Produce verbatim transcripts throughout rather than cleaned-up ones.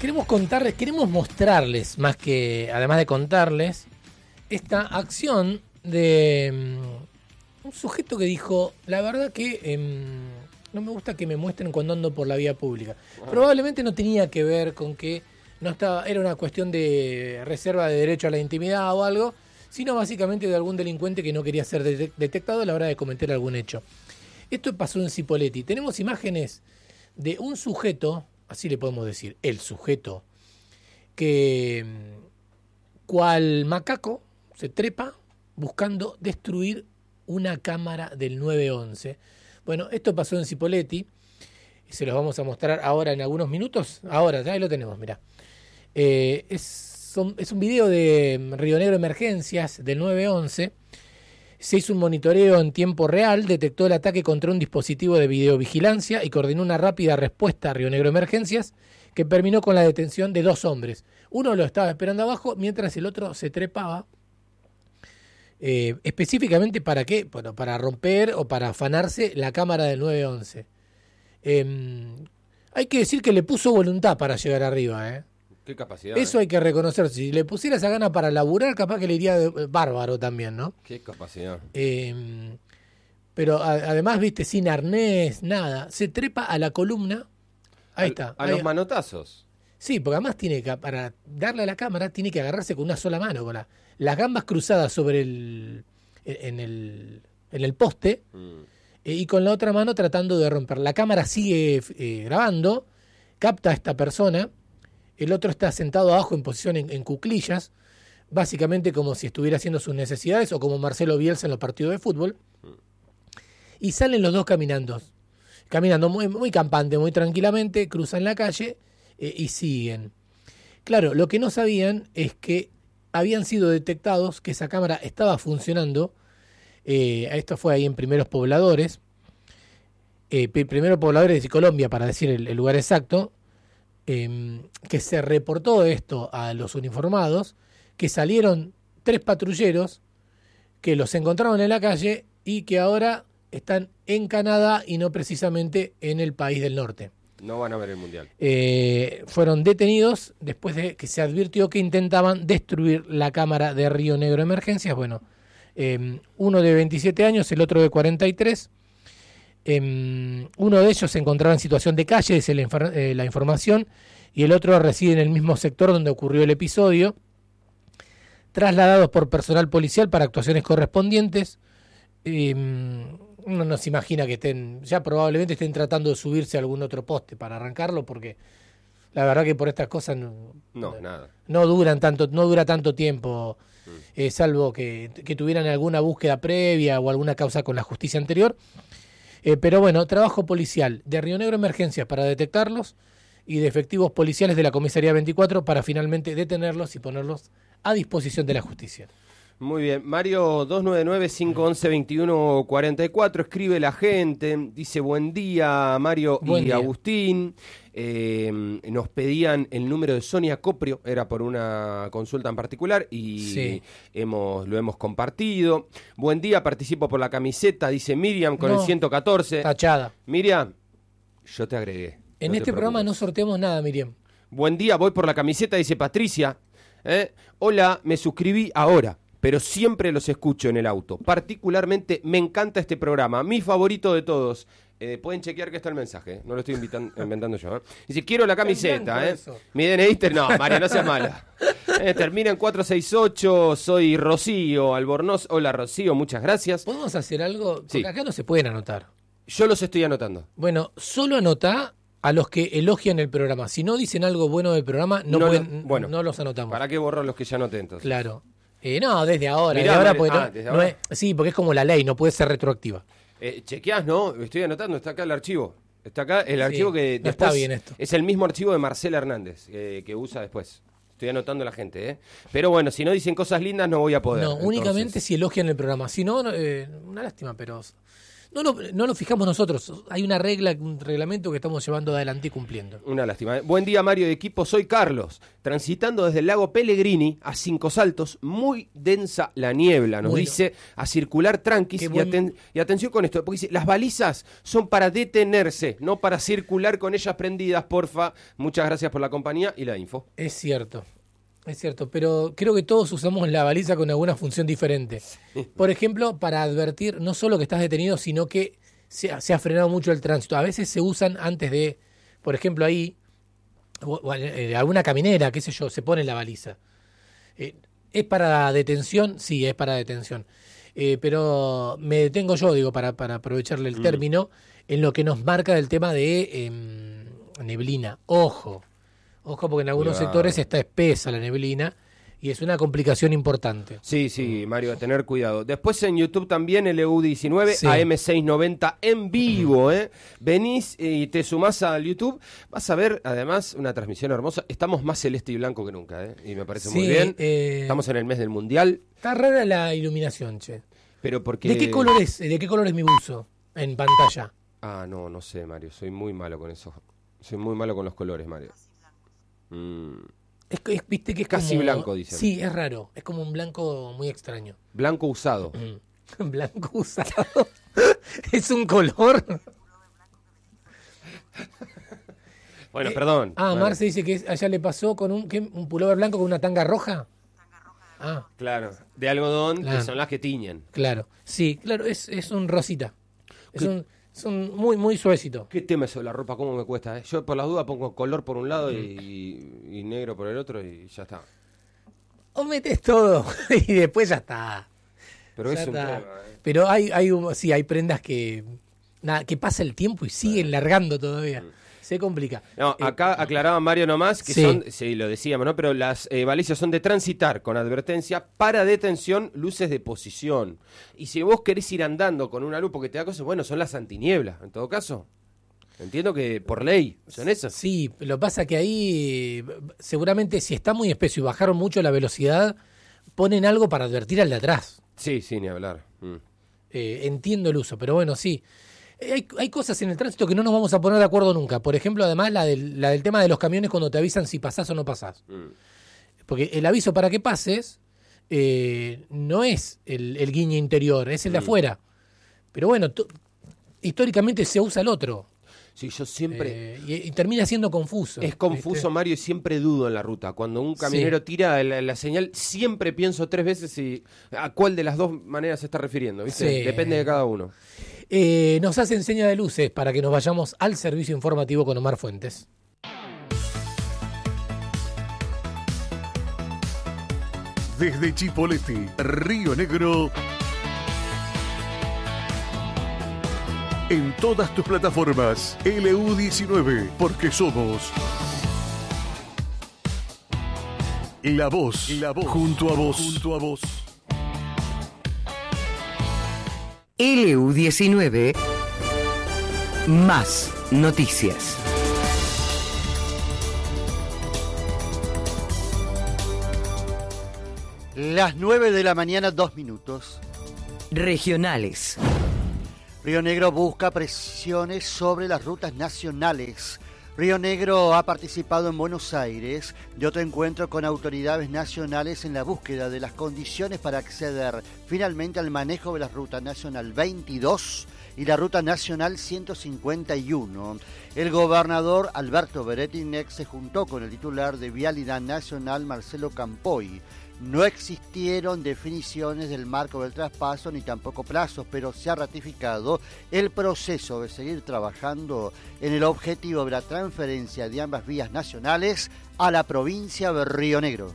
queremos contarles, queremos mostrarles, más que, además de contarles, esta acción de um, un sujeto que dijo, la verdad que um, no me gusta que me muestren cuando ando por la vía pública. Ah. Probablemente no tenía que ver con que no estaba, era una cuestión de reserva de derecho a la intimidad o algo, sino básicamente de algún delincuente que no quería ser de- detectado a la hora de cometer algún hecho. Esto pasó en Cipolletti. Tenemos imágenes de un sujeto, así le podemos decir, el sujeto, que cual macaco se trepa buscando destruir una cámara del nueve once. Bueno, esto pasó en Cipolletti, se los vamos a mostrar ahora en algunos minutos. Ahora, ya ahí lo tenemos, mirá. Eh, es, son, es un video de Río Negro Emergencias del nueve once. Se hizo un monitoreo en tiempo real, detectó el ataque contra un dispositivo de videovigilancia y coordinó una rápida respuesta a Río Negro Emergencias que terminó con la detención de dos hombres. Uno lo estaba esperando abajo mientras el otro se trepaba. Eh, específicamente para qué, bueno, para romper o para afanarse la cámara del nueve once. Eh, hay que decir que le puso voluntad para llegar arriba, ¿eh? Qué capacidad. Eso eh. hay que reconocer. Si le pusiera esa gana para laburar, capaz que le iría de, eh, bárbaro también, ¿no? Qué capacidad. Eh, pero a, además, viste, sin arnés, nada. Se trepa a la columna. Ahí a, está. A ahí, los manotazos. Sí, porque además tiene que, para darle a la cámara, tiene que agarrarse con una sola mano, con la, las gambas cruzadas sobre el, en el, en el poste, Mm. eh, y con la otra mano tratando de romper. La cámara sigue eh, grabando, capta a esta persona, el otro está sentado abajo en posición en, en cuclillas, básicamente como si estuviera haciendo sus necesidades o como Marcelo Bielsa en los partidos de fútbol, y salen los dos caminando, caminando muy, muy campante, muy tranquilamente, cruzan la calle eh, y siguen. Claro, lo que no sabían es que habían sido detectados, que esa cámara estaba funcionando, eh, esto fue ahí en Primeros Pobladores, eh, Primeros Pobladores de Colombia, para decir el, el lugar exacto, eh, que se reportó esto a los uniformados, que salieron tres patrulleros, que los encontraron en la calle y que ahora están en Canadá y no precisamente en el país del norte. No van a ver el mundial. Eh, fueron detenidos después de que se advirtió que intentaban destruir la cámara de Río Negro Emergencias. Bueno, eh, uno de veintisiete años, el otro de cuarenta y tres. Eh, uno de ellos se encontraba en situación de calle, dice la, infor- eh, la información, y el otro reside en el mismo sector donde ocurrió el episodio. Trasladados por personal policial para actuaciones correspondientes. Eh, uno no se imagina que estén, ya probablemente estén tratando de subirse a algún otro poste para arrancarlo, porque la verdad que por estas cosas no, No, nada. no duran tanto, no dura tanto tiempo, eh, salvo que, que tuvieran alguna búsqueda previa o alguna causa con la justicia anterior. Eh, pero bueno, trabajo policial de Río Negro Emergencias para detectarlos y de efectivos policiales de la Comisaría veinticuatro para finalmente detenerlos y ponerlos a disposición de la justicia. Muy bien. Mario dos nueve nueve, cinco once, veintiuno cuarenta y cuatro, escribe la gente, dice buen día Mario Buen y día. Agustín. Eh, nos pedían el número de Sonia Coprio, era por una consulta en particular y Sí. hemos, lo hemos compartido. Buen día, participo por la camiseta, dice Miriam con No. el ciento catorce. Tachada. Miriam, yo te agregué. En no este te programa no preocupes. sorteamos nada, Miriam. Buen día, voy por la camiseta, dice Patricia. ¿Eh? Hola, me suscribí ahora, pero siempre los escucho en el auto. Particularmente me encanta este programa, mi favorito de todos. Eh, pueden chequear que está el mensaje, ¿eh? No lo estoy invitan- inventando yo. ¿eh? Dice, quiero la camiseta. blanco ¿eh? eso. Mi D N I, te- no, María, no seas mala. Eh, termina en cuatro seis ocho, soy Rocío Albornoz. Hola Rocío, muchas gracias. ¿Podemos hacer algo? Porque Sí. acá no se pueden anotar. Yo los estoy anotando. Bueno, solo anotá a los que elogian el programa. Si no dicen algo bueno del programa, no, No lo- pueden, bueno. no los anotamos. ¿Para qué borro los que ya anoté entonces? Claro. Eh, no, desde ahora. Mirá, desde ahora María- porque ah, no- desde no ahora. es- sí, porque es como la ley, no puede ser retroactiva. Eh, chequeás, ¿no? Estoy anotando, está acá el archivo. Está acá el Sí, archivo que no después está bien esto. es el mismo archivo de Marcela Hernández eh, que usa después. Estoy anotando a la gente, ¿eh? Pero bueno, si no dicen cosas lindas no voy a poder. No, entonces. únicamente si elogian el programa. Si no, no, eh, una lástima, pero no lo, no lo fijamos nosotros. Hay una regla, un reglamento que estamos llevando adelante y cumpliendo. Una lástima. ¿eh? Buen día, Mario de equipo. Soy Carlos. Transitando desde el lago Pellegrini a Cinco Saltos, muy densa la niebla. Nos Bueno. dice a circular tranquis. Buen... Y, aten- y atención con esto, porque dice, las balizas son para detenerse, no para circular con ellas prendidas, porfa. Muchas gracias por la compañía y la info. Es cierto. Es cierto, pero creo que todos usamos la baliza con alguna función diferente. Por ejemplo, para advertir no solo que estás detenido, sino que se ha, se ha frenado mucho el tránsito. A veces se usan antes de, por ejemplo, ahí, o, o, eh, alguna caminera, qué sé yo, se pone la baliza. Eh, ¿Es para detención? Sí, es para detención. Eh, pero me detengo yo, digo, para, para aprovecharle el mm. término, en lo que nos marca del tema de eh, neblina. Ojo. Ojo, porque en algunos Cuidado. sectores está espesa la neblina y es una complicación importante. Sí, sí, Mario, a tener cuidado. Después en YouTube también, L U diecinueve, sí. A M seiscientos noventa en vivo, ¿eh? Venís y te sumás al YouTube, vas a ver, además, una transmisión hermosa. Estamos más celeste y blanco que nunca, ¿eh? Y me parece sí, muy bien. Eh... Estamos en el mes del Mundial. Está rara la iluminación, che. Pero porque... ¿De qué color es, de qué color es mi buzo en pantalla? Ah, no, no sé, Mario, soy muy malo con eso. Soy muy malo con los colores, Mario. Mm. Es, es, viste que es casi como, blanco, dicen. Sí, es raro. Es como un blanco muy extraño. Blanco usado. Blanco usado. Es un color. Bueno, eh, perdón. Ah, vale. Marce dice que allá le pasó con un, ¿qué? un pullover blanco con una tanga roja. Tanga roja. Ah, claro. De algodón, claro. que son las que tiñen. Claro. Sí, claro, es, es un rosita. Es un, es un muy, muy suavecito. ¿Qué tema eso de la ropa? ¿Cómo me cuesta? Eh? Yo por las dudas pongo color por un lado y, y, y negro por el otro y ya está. O metes todo y después ya está. Pero ya es un está. tema, ¿eh? Pero hay, hay un, sí, hay prendas que nada, que pasa el tiempo y siguen bueno. largando todavía. Mm. Se complica. No, acá eh, aclaraba Mario nomás que sí. son, sí, lo decíamos, ¿no? Pero las eh, balizas son de transitar con advertencia, para detención, luces de posición. Y si vos querés ir andando con una luz porque te da cosas, bueno, son las antinieblas, en todo caso. Entiendo que por ley son esas. Sí, lo que pasa que ahí seguramente si está muy espeso y bajaron mucho la velocidad, ponen algo para advertir al de atrás. Sí, sí, ni hablar. Mm. Eh, entiendo el uso, pero bueno, sí. Hay, hay cosas en el tránsito que no nos vamos a poner de acuerdo nunca. Por ejemplo, además, la del, la del tema de los camiones cuando te avisan si pasás o no pasás. Mm. Porque el aviso para que pases eh, no es el, el guiño interior, es el mm. de afuera. Pero bueno, t- históricamente se usa el otro. Sí, yo siempre... Eh, y, y termina siendo confuso. Es confuso, ¿viste? Mario, y siempre dudo en la ruta. Cuando un camionero sí. tira la, la señal, siempre pienso tres veces si, a cuál de las dos maneras se está refiriendo, ¿viste? Sí. Depende de cada uno. Eh, nos hacen seña de luces para que nos vayamos al servicio informativo con Omar Fuentes. Desde Chipoleti, Río Negro, en todas tus plataformas, L U diecinueve, porque somos la voz, la voz, junto a vos, junto a vos. L U diecinueve, más noticias. Las nueve de la mañana, dos minutos. Regionales. Río Negro busca presiones sobre las rutas nacionales. Río Negro ha participado en Buenos Aires de otro encuentro con autoridades nacionales en la búsqueda de las condiciones para acceder finalmente al manejo de la Ruta Nacional veintidós y la Ruta Nacional ciento cincuenta y uno. El gobernador Alberto Berettinec se juntó con el titular de Vialidad Nacional, Marcelo Campoy. No existieron definiciones del marco del traspaso ni tampoco plazos, pero se ha ratificado el proceso de seguir trabajando en el objetivo de la transferencia de ambas vías nacionales a la provincia de Río Negro.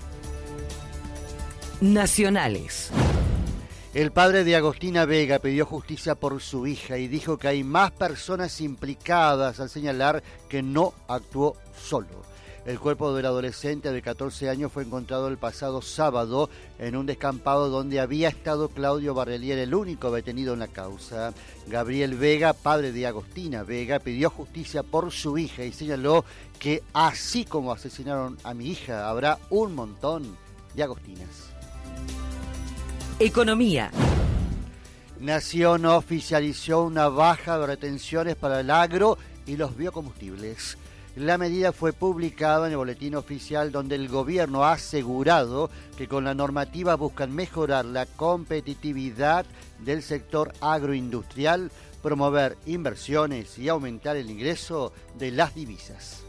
Nacionales. El padre de Agostina Vega pidió justicia por su hija y dijo que hay más personas implicadas al señalar que no actuó solo. El cuerpo del adolescente de catorce años fue encontrado el pasado sábado en un descampado donde había estado Claudio Barrelier, el único detenido en la causa. Gabriel Vega, padre de Agostina Vega, pidió justicia por su hija y señaló que así como asesinaron a mi hija, habrá un montón de Agostinas. Economía. Nación oficializó una baja de retenciones para el agro y los biocombustibles. La medida fue publicada en el boletín oficial, donde el gobierno ha asegurado que con la normativa buscan mejorar la competitividad del sector agroindustrial, promover inversiones y aumentar el ingreso de las divisas.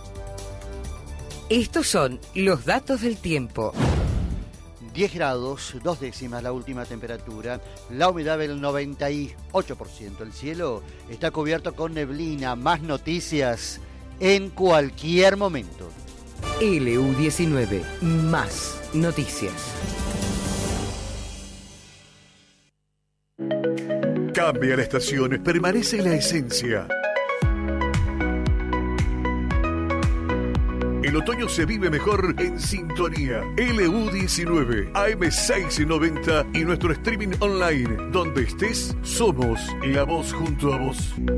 Estos son los datos del tiempo. diez grados, dos décimas la última temperatura, la humedad del noventa y ocho por ciento. El cielo está cubierto con neblina. Más noticias en cualquier momento. L U diecinueve, más noticias. Cambia la estación, permanece la esencia. El otoño se vive mejor en sintonía. L U diecinueve, A M seiscientos noventa y nuestro streaming online. Donde estés, somos la voz junto a vos.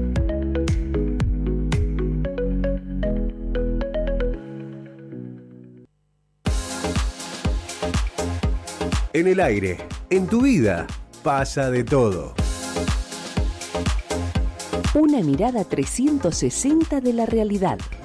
En el aire, en tu vida, pasa de todo. Una mirada trescientos sesenta de la realidad.